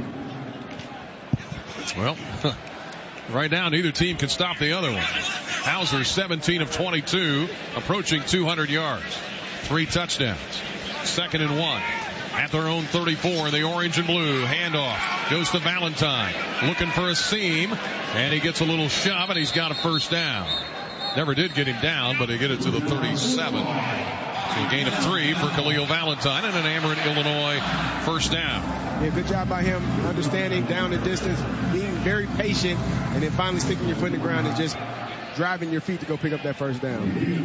Well, right now neither team can stop the other one. Hauser seventeen of twenty-two, approaching two hundred yards. Three touchdowns. Second and one. At their own thirty-four in the orange and blue. Handoff goes to Valentine. Looking for a seam. And he gets a little shove and he's got a first down. Never did get him down, but he get it to the thirty-seven. So a gain of three for Khalil Valentine and an Ameren, Illinois first down. Yeah, good job by him understanding down the distance, being very patient, and then finally sticking your foot in the ground and just driving your feet to go pick up that first down.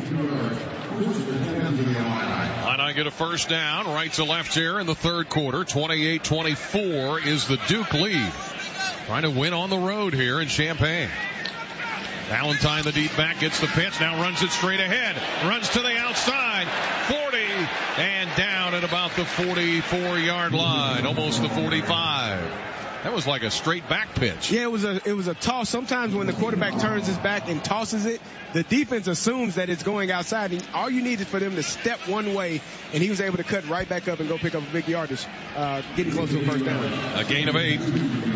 Illini get a first down right to left here in the third quarter. twenty-eight twenty-four is the Duke lead. Trying to win on the road here in Champaign. Valentine, the deep back, gets the pitch, now runs it straight ahead. Runs to the outside. forty and down at about the forty-four yard line. Almost the forty-five. That was like a straight back pitch. Yeah, it was a it was a toss. Sometimes when the quarterback turns his back and tosses it, the defense assumes that it's going outside. And all you need is for them to step one way, and he was able to cut right back up and go pick up a big yardage, uh, getting close to the first down. A gain of eight.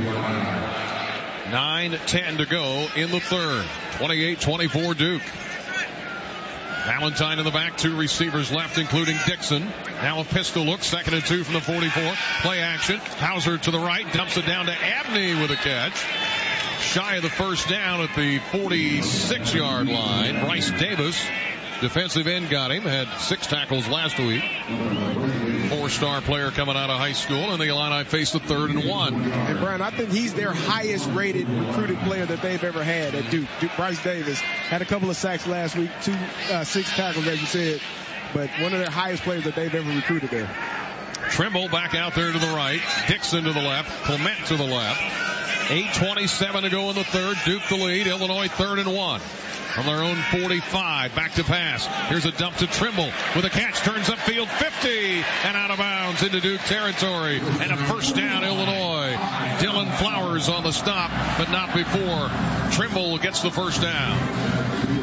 nine ten to go in the third. twenty-eight twenty-four Duke. Valentine in the back, two receivers left, including Dixon. Now a pistol look, second and two from the forty-four. Play action. Hauser to the right, dumps it down to Abney with a catch. Shy of the first down at the forty-six yard line. Bryce Davis, defensive end, got him. Had six tackles last week. Four-star player coming out of high school, and the Illini face the third and one. And Brian, I think he's their highest-rated recruited player that they've ever had at Duke. Duke. Bryce Davis had a couple of sacks last week, two, uh, six tackles, as you said, but one of their highest players that they've ever recruited there. Trimble back out there to the right. Dixon to the left. Clement to the left. eight twenty-seven to go in the third. Duke the lead. Illinois third and one. From their own forty-five, back to pass. Here's a dump to Trimble with a catch, turns upfield fifty and out of bounds into Duke territory. And a first down, Illinois. Dylan Flowers on the stop, but not before Trimble gets the first down.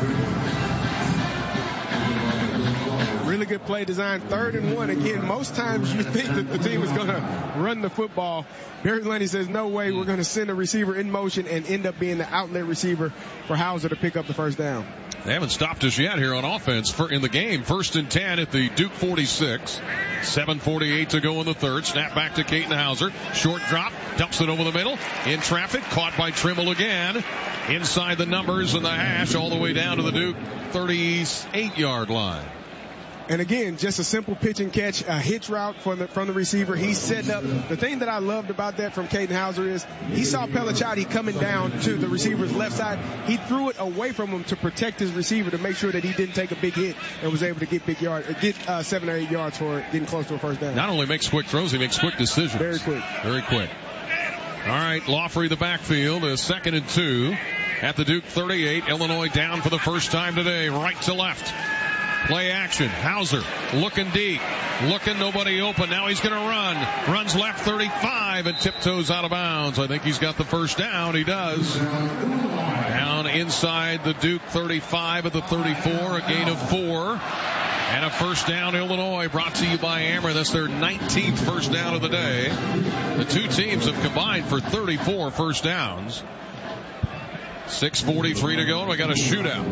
Really good play design. Third and one. Again, most times you think that the team is going to run the football. Barry Lundy says, no way, we're going to send a receiver in motion and end up being the outlet receiver for Hauser to pick up the first down. They haven't stopped us yet here on offense for in the game. First and ten at the Duke forty-six. seven forty-eight to go in the third. Snap back to Caton Hauser. Short drop. Dumps it over the middle. In traffic. Caught by Trimble again. Inside the numbers and the hash all the way down to the Duke thirty-eight yard line. And again, just a simple pitch and catch, a hitch route from the, from the receiver. He's setting up. The thing that I loved about that from Caton Hauser is he saw Pellicciati coming down to the receiver's left side. He threw it away from him to protect his receiver to make sure that he didn't take a big hit and was able to get big yard, get uh, seven or eight yards for it, getting close to a first down. Not only makes quick throws, he makes quick decisions. Very quick. Very quick. All right, Lawfrey the backfield, a second and two at the Duke thirty-eight. Illinois down for the first time today, right to left. Play action. Hauser looking deep. Looking, nobody open. Now he's going to run. Runs left thirty-five and tiptoes out of bounds. I think he's got the first down. He does. Down inside the Duke thirty-five at the thirty-four. A gain of four. And a first down, Illinois, brought to you by Ameren. That's their nineteenth first down of the day. The two teams have combined for thirty-four first downs. six forty-three to go, and we got a shootout.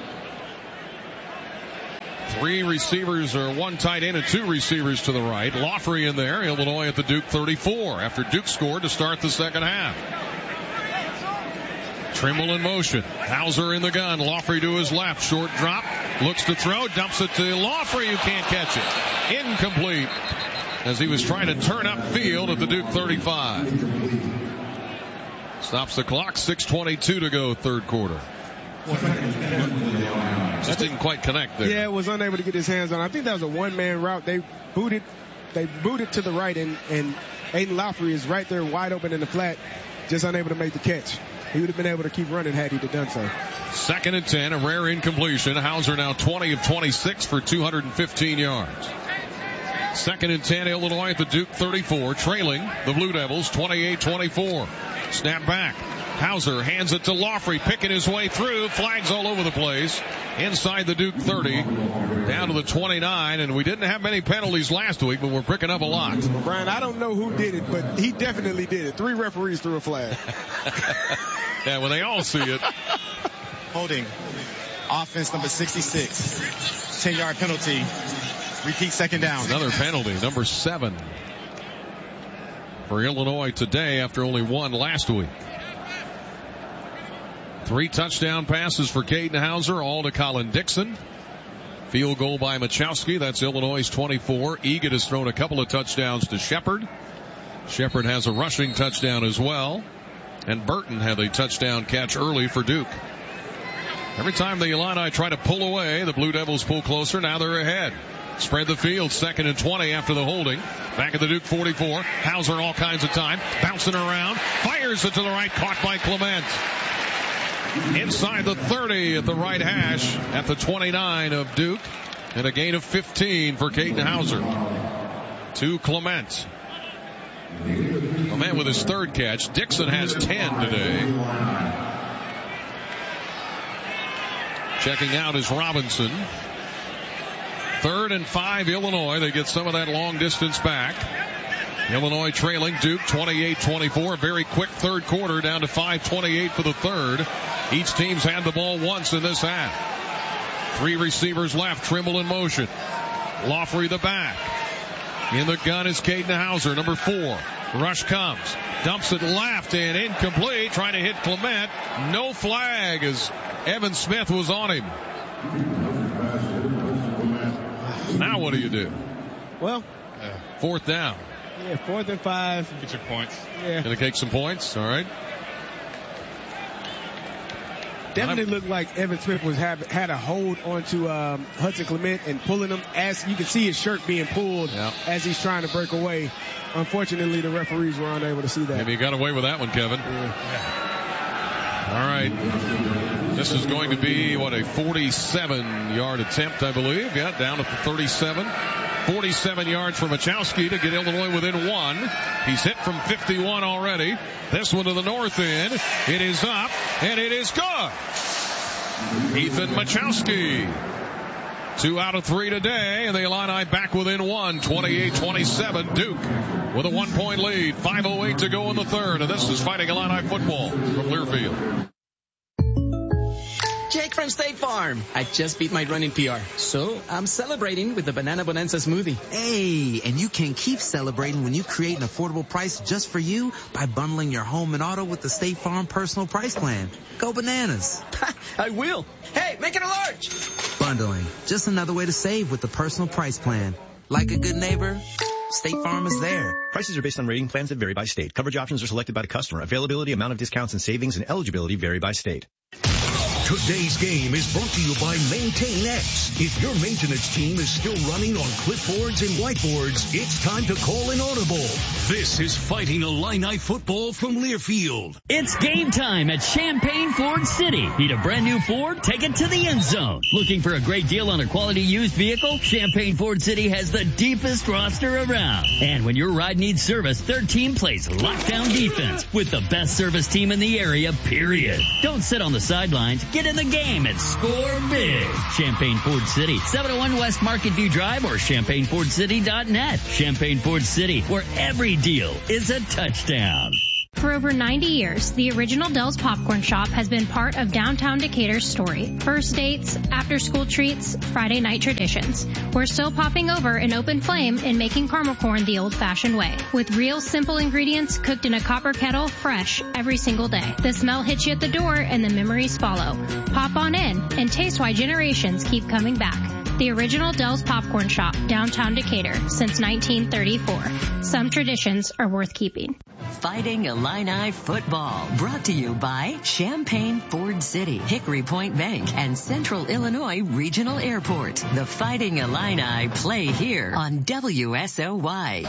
Three receivers, or one tight end and two receivers to the right. Laughery in there, Illinois at the Duke thirty-four, after Duke scored to start the second half. Trimble in motion. Hauser in the gun. Laughery to his left. Short drop. Looks to throw. Dumps it to Laughery, who can't catch it. Incomplete, as he was trying to turn up field at the Duke thirty-five. Stops the clock. six twenty-two to go, third quarter. Just didn't quite connect there. Yeah, was unable to get his hands on. I think that was a one-man route. They booted, they booted to the right, and, and Aiden Laughery is right there wide open in the flat, just unable to make the catch. He would have been able to keep running had he done so. Second and ten, a rare incompletion. Hauser now twenty of twenty-six for two hundred fifteen yards. Second and ten, Illinois at the Duke thirty-four, trailing the Blue Devils twenty-eight twenty-four. Snap back. Hauser hands it to Laughery, picking his way through. Flags all over the place. Inside the Duke thirty, down to the twenty-nine, and we didn't have many penalties last week, but we're picking up a lot. Brian, I don't know who did it, but he definitely did it. Three referees threw a flag. Yeah, well, they all see it. Holding. Offense number sixty-six. ten-yard penalty. Repeat second down. Another penalty, number seven for Illinois today after only one last week. Three touchdown passes for Caden Hauser, all to Colin Dixon. Field goal by Machowski. That's Illinois' twenty-four. Egan has thrown a couple of touchdowns to Shepard. Shepard has a rushing touchdown as well. And Burton had a touchdown catch early for Duke. Every time the Illini try to pull away, the Blue Devils pull closer. Now they're ahead. Spread the field, second and twenty after the holding. Back at the Duke forty-four. Hauser all kinds of time. Bouncing around. Fires it to the right. Caught by Clement. Inside the thirty at the right hash at the twenty-nine of Duke. And a gain of fifteen for Caden Hauser. To Clement. Clement with his third catch. Dixon has ten today. Checking out is Robinson. Third and five, Illinois. They get some of that long distance back. Illinois trailing Duke twenty-eight twenty-four. Very quick third quarter, down to five twenty-eight for the third. Each team's had the ball once in this half. Three receivers left. Trimble in motion. Laughery the back. In the gun is Caden Hauser, number four. Rush comes. Dumps it left and incomplete. Trying to hit Clement. No flag as Evan Smith was on him. Now what do you do? Well, fourth down. Yeah, fourth and five. Get your points. Yeah. Gonna take some points. All right. Definitely looked like Evan Smith was have, had a hold onto um, Hudson Clement and pulling him, as you can see his shirt being pulled yep. as he's trying to break away. Unfortunately, the referees were unable to see that. Maybe you got away with that one, Kevin. Yeah. All right. This is going to be, what, a forty-seven yard attempt, I believe. Yeah, down at the thirty-seven. forty-seven yards for Machowski to get Illinois within one. He's hit from fifty-one already. This one to the north end. It is up, and it is good. Ethan Machowski. Two out of three today, and the Illini back within one. twenty-eight twenty-seven, Duke with a one-point lead. five oh eight to go in the third, and this is Fighting Illini football from Learfield. Jake from State Farm. I just beat my running P R, so I'm celebrating with the Banana Bonanza smoothie. Hey, and you can keep celebrating when you create an affordable price just for you by bundling your home and auto with the State Farm Personal Price Plan. Go bananas. I will. Hey, make it a large. Bundling. Just another way to save with the Personal Price Plan. Like a good neighbor, State Farm is there. Prices are based on rating plans that vary by state. Coverage options are selected by the customer. Availability, amount of discounts and savings, and eligibility vary by state. Today's game is brought to you by Maintain X. If your maintenance team is still running on clipboards and whiteboards, it's time to call an audible. This is Fighting Illini football from Learfield. It's game time at Champaign Ford City. Need a brand new Ford? Take it to the end zone. Looking for a great deal on a quality used vehicle? Champaign Ford City has the deepest roster around. And when your ride needs service, their team plays lockdown defense with the best service team in the area, period. Don't sit on the sidelines. Get in the game and score big. Champaign Ford City, seven oh one West Market View Drive or champaign ford city dot net. Champaign Ford City, where every deal is a touchdown. For over ninety years, the original Dell's Popcorn Shop has been part of downtown Decatur's story. First dates, after-school treats, Friday night traditions. We're still popping over an open flame and making caramel corn the old-fashioned way. With real simple ingredients cooked in a copper kettle, fresh every single day. The smell hits you at the door and the memories follow. Pop on in and taste why generations keep coming back. The original Dell's Popcorn Shop, downtown Decatur, since nineteen thirty-four. Some traditions are worth keeping. Fighting Illini football, brought to you by Champaign Ford City, Hickory Point Bank, and Central Illinois Regional Airport. The Fighting Illini play here on W S O Y.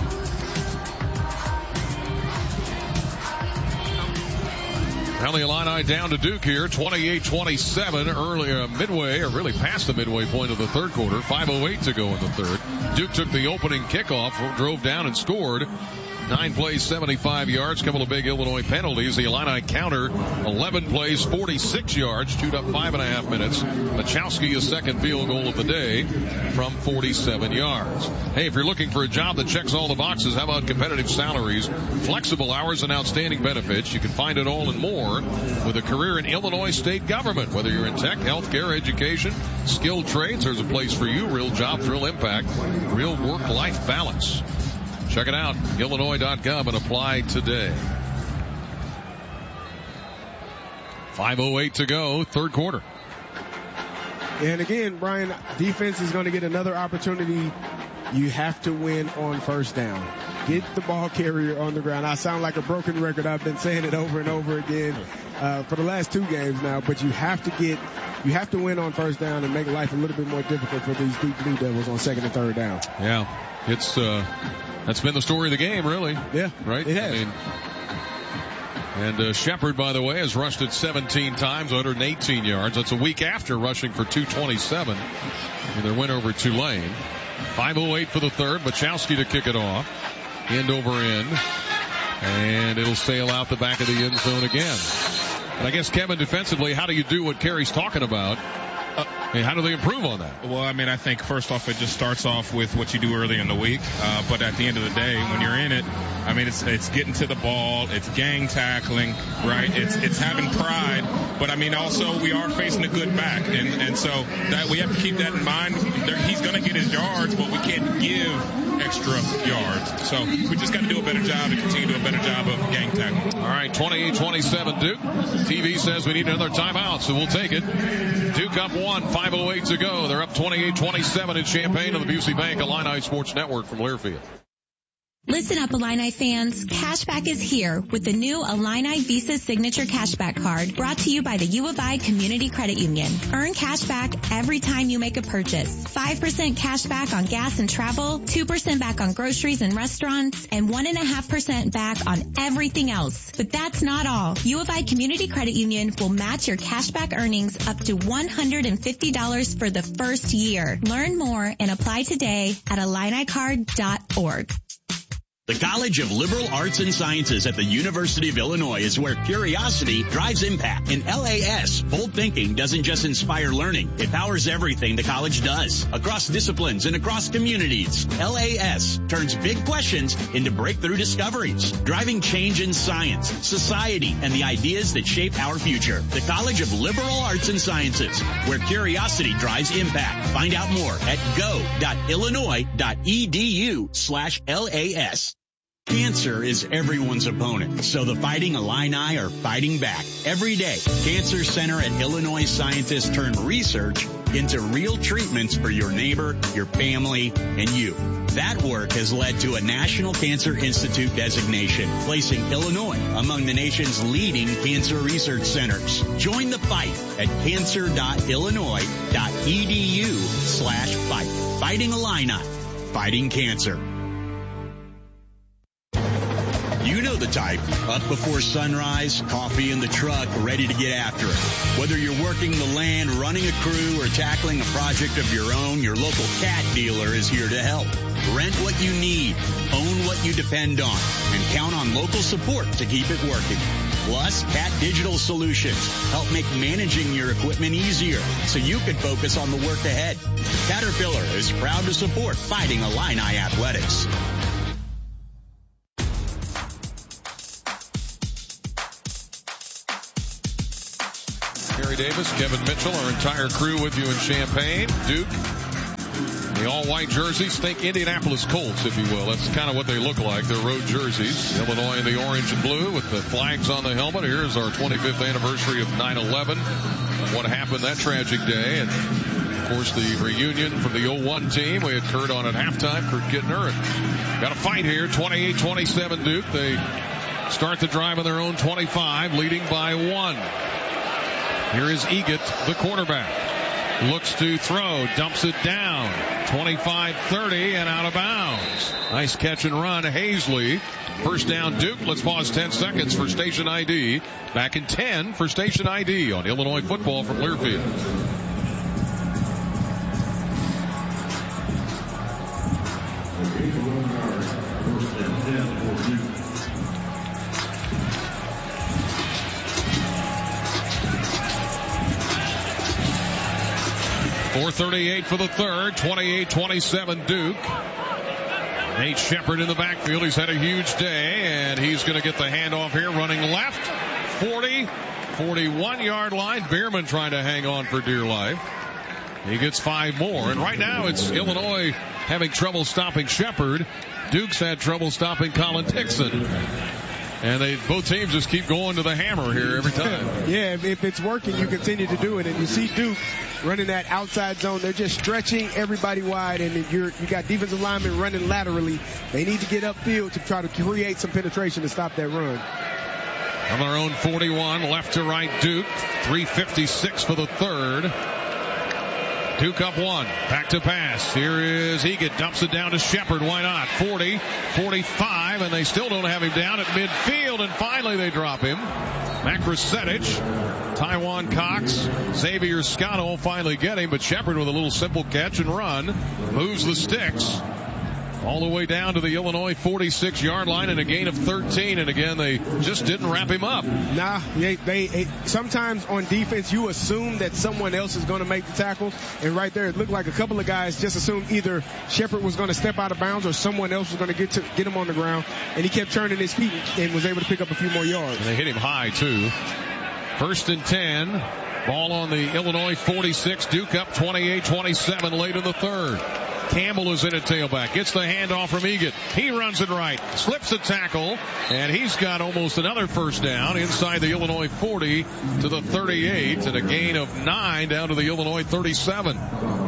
Now the Illini down to Duke here, twenty-eight twenty-seven, early uh, midway, or really past the midway point of the third quarter, five oh eight to go in the third. Duke took the opening kickoff, drove down and scored. Nine plays, seventy-five yards, couple of big Illinois penalties. The Illini counter, eleven plays, forty-six yards, chewed up five and a half minutes. Machowski, a second field goal of the day from forty-seven yards. Hey, if you're looking for a job that checks all the boxes, how about competitive salaries, flexible hours, and outstanding benefits? You can find it all and more with a career in Illinois state government. Whether you're in tech, healthcare, education, skilled trades, there's a place for you. Real jobs, real impact, real work-life balance. Check it out, Illinois dot com, and apply today. five oh eight to go, third quarter. And again, Brian, defense is going to get another opportunity. You have to win on first down. Get the ball carrier on the ground. I sound like a broken record. I've been saying it over and over again uh, for the last two games now, but you have to get, you have to win on first down and make life a little bit more difficult for these Duke Blue Devils on second and third down. Yeah, it's, uh, that's been the story of the game, really. Yeah. Right? It has. I mean, and uh, Shepard, by the way, has rushed it seventeen times, one hundred eighteen yards. That's a week after rushing for two twenty-seven in their win over Tulane. five oh eight for the third. Machowski to kick it off. End over end. And it'll sail out the back of the end zone again. And I guess, Kevin, defensively, how do you do what Kerry's talking about? Uh, I mean, how do they improve on that? Well, I mean, I think first off, it just starts off with what you do early in the week. Uh, but at the end of the day, when you're in it, I mean, it's it's getting to the ball, it's gang tackling, right? It's it's having pride. But I mean, also we are facing a good back, and and so that we have to keep that in mind. There, he's going to get his yards, but we can't give extra yards. So we just got to do a better job and continue to do a better job of gang tackling. All right, twenty-eight twenty-seven Duke. T V says we need another timeout, so we'll take it. Duke up one, five oh eight to go. They're up twenty-eight twenty-seven in Champaign on the Busey Bank Illini Sports Network from Learfield. Listen up, Illini fans. Cashback is here with the new Illini Visa Signature Cashback Card, brought to you by the U of I Community Credit Union. Earn cashback every time you make a purchase. five percent cashback on gas and travel, two percent back on groceries and restaurants, and one point five percent back on everything else. But that's not all. U of I Community Credit Union will match your cashback earnings up to one hundred fifty dollars for the first year. Learn more and apply today at illini card dot org. The College of Liberal Arts and Sciences at the University of Illinois is where curiosity drives impact. In L A S, bold thinking doesn't just inspire learning. It powers everything the college does, across disciplines and across communities. L A S turns big questions into breakthrough discoveries, driving change in science, society, and the ideas that shape our future. The College of Liberal Arts and Sciences, where curiosity drives impact. Find out more at go dot illinois dot e d u slash L A S. Cancer is everyone's opponent, so the Fighting Illini are fighting back. Every day, Cancer Center and Illinois scientists turn research into real treatments for your neighbor, your family, and you. That work has led to a National Cancer Institute designation, placing Illinois among the nation's leading cancer research centers. Join the fight at cancer.illinois.edu slash fight. Fighting Illini. Fighting cancer. You know the type. Up before sunrise, coffee in the truck, ready to get after it. Whether you're working the land, running a crew, or tackling a project of your own, your local Cat dealer is here to help. Rent what you need, own what you depend on, and count on local support to keep it working. Plus, Cat Digital Solutions help make managing your equipment easier so you can focus on the work ahead. Caterpillar is proud to support Fighting Illini Athletics. Gary Davis, Kevin Mitchell, our entire crew with you in Champaign. Duke, the all-white jerseys. Think Indianapolis Colts, if you will. That's kind of what they look like. They're road jerseys. Illinois in the orange and blue with the flags on the helmet. Here's our twenty-fifth anniversary of nine eleven. What happened that tragic day. And, of course, the reunion from the oh one team. We had Kurt on at halftime, Kurt Kittner. And got a fight here, twenty-eight twenty-seven Duke. They start the drive on their own twenty-five, leading by one. Here is Egat, the quarterback. Looks to throw, dumps it down. twenty-five thirty and out of bounds. Nice catch and run, Hazley. First down, Duke. Let's pause ten seconds for station I D. Back in ten for station I D on Illinois football from Learfield. four thirty-eight for the third, twenty-eight twenty-seven Duke. Nate Shepard in the backfield. He's had a huge day, and he's going to get the handoff here, running left, forty, forty-one yard line. Bierman trying to hang on for dear life. He gets five more, and right now it's Illinois having trouble stopping Shepard. Duke's had trouble stopping Colin Dixon. And they both teams just keep going to the hammer here every time. Yeah, if, if it's working, you continue to do it. And you see Duke running that outside zone. They're just stretching everybody wide, and you're, you got defensive linemen running laterally. They need to get upfield to try to create some penetration to stop that run. On their own forty-one, left to right Duke. three fifty-six for the third. Duke up one. Back to pass. Here is Egan. Dumps it down to Shepard. Why not? forty, forty-five, and they still don't have him down at midfield, and finally they drop him. Makrasedic, Taiwan Cox, Xavier Scott will finally get him, but Shepard with a little simple catch and run moves the sticks all the way down to the Illinois forty-six yard line, and a gain of thirteen. And again, they just didn't wrap him up. Nah, they, they, they sometimes on defense you assume that someone else is going to make the tackle, and right there it looked like a couple of guys just assumed either Shepard was going to step out of bounds or someone else was going to get to get him on the ground, and he kept turning his feet and was able to pick up a few more yards. And they hit him high too. First and ten. Ball on the Illinois forty-six. Duke up twenty-eight twenty-seven late in the third. Campbell is in at tailback. Gets the handoff from Egan. He runs it right. Slips a tackle. And he's got almost another first down inside the Illinois forty to the thirty-eight. And a gain of nine down to the Illinois thirty-seven.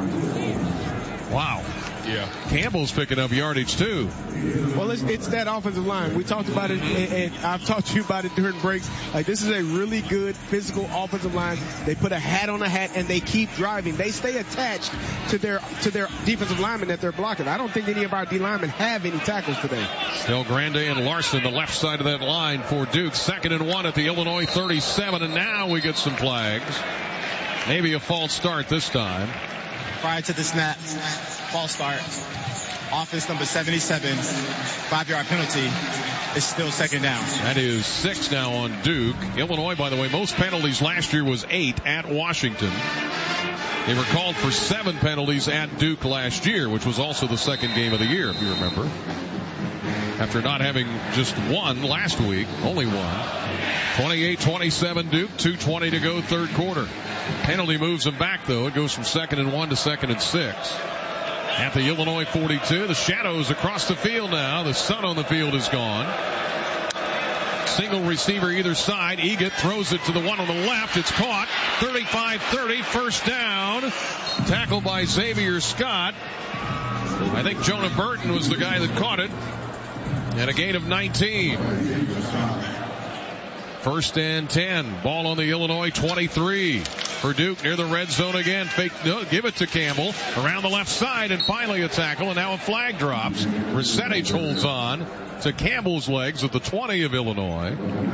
Wow. Yeah. Campbell's picking up yardage too. Well, it's, it's that offensive line. We talked about it, and, and I've talked to you about it during breaks. Like, this is a really good physical offensive line. They put a hat on a hat, and they keep driving. They stay attached to their to their defensive linemen that they're blocking. I don't think any of our D linemen have any tackles today. Still Grande and Larson, the left side of that line for Duke. Second and one at the Illinois thirty-seven, and now we get some flags. Maybe a false start this time. Prior to the snap, false start. Offense number seventy-seven, five-yard penalty. It's still second down. That is six now on Duke. Illinois, by the way, most penalties last year was eight at Washington. They were called for seven penalties at Duke last year, which was also the second game of the year, if you remember. After not having just one last week, only one. twenty-eight twenty-seven Duke, two twenty to go, third quarter. Penalty moves them back, though. It goes from second and one to second and six. at the Illinois forty-two. The shadows across the field now. The sun on the field is gone. Single receiver either side. Egan throws it to the one on the left. It's caught. thirty-five thirty, first down. Tackled by Xavier Scott. I think Jonah Burton was the guy that caught it. And a gain of nineteen. First and ten. Ball on the Illinois twenty-three. For Duke near the red zone again. Fake, no, give it to Campbell. Around the left side and finally a tackle. And now a flag drops. Resetich holds on to Campbell's legs at the twenty of Illinois.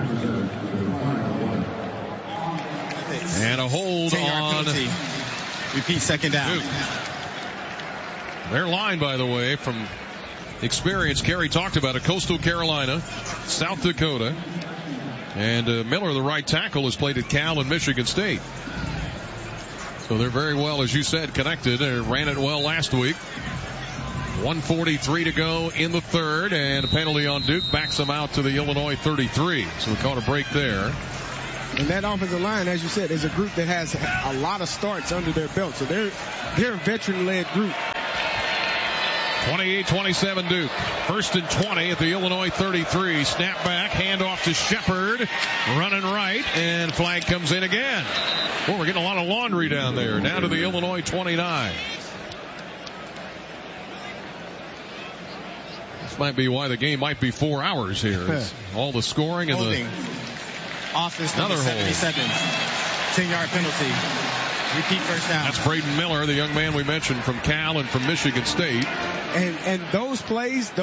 And a hold on. Repeat second down. Duke. Their line, by the way, from experience, Kerry talked about it. Coastal Carolina, South Dakota. And uh, Miller, the right tackle, has played at Cal and Michigan State. So they're very well, as you said, connected. They ran it well last week. one forty-three to go in the third, and a penalty on Duke backs them out to the Illinois thirty-three. So we caught a break there. And that offensive line, as you said, is a group that has a lot of starts under their belt. So they're they're a veteran-led group. twenty-eight twenty-seven Duke. First and twenty at the Illinois thirty-three. Snap back, handoff to Shepard. Running right, and flag comes in again. Well, we're getting a lot of laundry down there. Down to the Illinois twenty-nine. This might be why the game might be four hours here. It's all the scoring and Holding. the... Offense number seventy-seven. ten-yard penalty. Repeat first down. That's Braden Miller, the young man we mentioned from Cal and from Michigan State. And and those plays,